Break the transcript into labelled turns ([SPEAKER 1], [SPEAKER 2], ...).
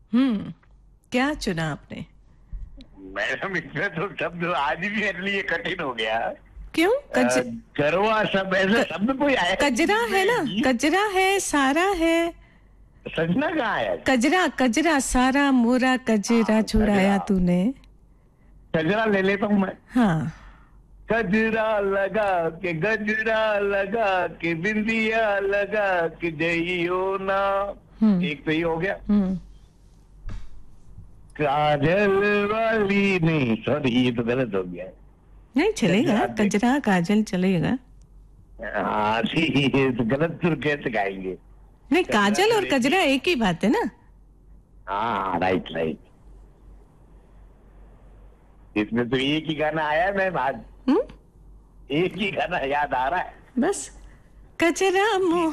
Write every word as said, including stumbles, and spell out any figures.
[SPEAKER 1] हम्म क्या चुना आपने?
[SPEAKER 2] मैडम इसमें तो शब्द आज भी मेरे लिए कठिन हो गया।
[SPEAKER 1] क्यों? कज
[SPEAKER 2] अ, गरवा सब ऐसे
[SPEAKER 1] क,
[SPEAKER 2] शब्द कोई आया
[SPEAKER 1] कजरा है ना, कजरा है, सारा है।
[SPEAKER 2] सजना कहाँ आया?
[SPEAKER 1] कजरा कजरा सारा मोरा कजरा
[SPEAKER 2] हाँ,
[SPEAKER 1] छुड़ाया
[SPEAKER 2] कजरा
[SPEAKER 1] तूने।
[SPEAKER 2] कजरा ले लेता हूँ मैं।
[SPEAKER 1] हाँ।
[SPEAKER 2] गजरा लगा के गजरा लगा के बिंदिया लगा के जइयो ना।
[SPEAKER 1] हम्म
[SPEAKER 2] एक तो ये हो गया।
[SPEAKER 1] हम्म
[SPEAKER 2] काजल वाली नहीं, सॉरी ये तो गलत हो गया।
[SPEAKER 1] नहीं चलेगा,
[SPEAKER 2] गजरा देख,
[SPEAKER 1] कजरा काजल चलेगा।
[SPEAKER 2] हाँ ठीक है, तो गलत सुर कैसे गाएंगे?
[SPEAKER 1] नहीं,
[SPEAKER 2] गजरा
[SPEAKER 1] काजल
[SPEAKER 2] तो
[SPEAKER 1] और
[SPEAKER 2] देखिए,
[SPEAKER 1] कजरा एक ही बात है ना।
[SPEAKER 2] हाँ राइट राइट। इसमें तो एक ही गाना आया है मैम आज,
[SPEAKER 1] हम्म
[SPEAKER 2] एक ही गाना याद आ रहा है।
[SPEAKER 1] बस कजरा मोह